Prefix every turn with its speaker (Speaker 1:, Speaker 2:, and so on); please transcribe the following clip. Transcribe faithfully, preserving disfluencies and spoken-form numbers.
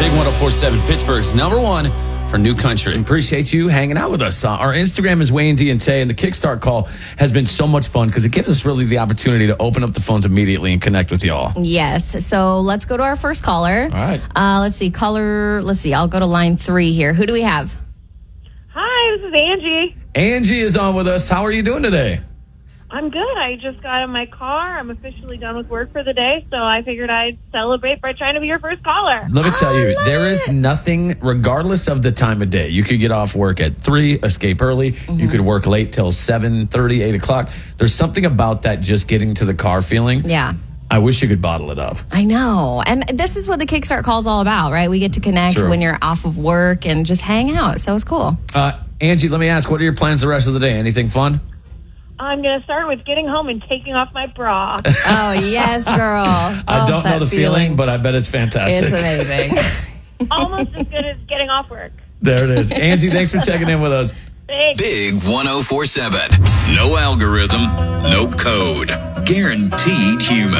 Speaker 1: Big one oh four point seven, Pittsburgh's number one for New Country.
Speaker 2: Appreciate you hanging out with us. Uh, our Instagram is Wayne D and Tay, and the Kickstart call has been so much fun because it gives us really the opportunity to open up the phones immediately and connect with y'all.
Speaker 3: Yes. So let's go to our first caller.
Speaker 2: All right.
Speaker 3: Uh, let's see. Caller, let's see. I'll go to line three here. Who do we have?
Speaker 4: Hi, this is Angie.
Speaker 2: Angie is on with us. How are you doing today?
Speaker 4: I'm good. I just got in my car. I'm officially done with work for the day, so I figured I'd celebrate by trying to be your first caller.
Speaker 2: Let me tell
Speaker 3: I
Speaker 2: you,
Speaker 3: love
Speaker 2: there is
Speaker 3: it.
Speaker 2: nothing, regardless of the time of day. You could get off work at three, escape early.
Speaker 3: Mm-hmm.
Speaker 2: You could work late till seven thirty, eight o'clock. There's something about that just getting to the car feeling.
Speaker 3: Yeah.
Speaker 2: I wish you could bottle it up.
Speaker 3: I know. And this is what the Kickstart call is all about, right? We get to connect
Speaker 2: True.
Speaker 3: when you're off of work and just hang out. So it's cool.
Speaker 2: Uh, Angie, let me ask, what are your plans the rest of the day? Anything fun?
Speaker 4: I'm going to start with getting home and taking off my bra.
Speaker 3: Oh, yes, girl.
Speaker 2: I
Speaker 3: Oh,
Speaker 2: don't know
Speaker 3: that
Speaker 2: the feeling, but I bet it's fantastic.
Speaker 3: It's amazing.
Speaker 4: Almost as good as getting off work.
Speaker 2: There it is. Angie, thanks for checking in with us.
Speaker 4: Thanks.
Speaker 5: Big one oh four point seven. No algorithm, no code. Guaranteed human.